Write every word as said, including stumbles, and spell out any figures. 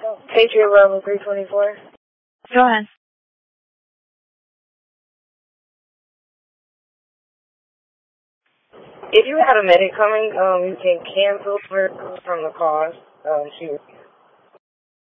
Patriot Level three twenty-four. Go ahead. If you had a medic coming, um, you can cancel her from the cost. Um, she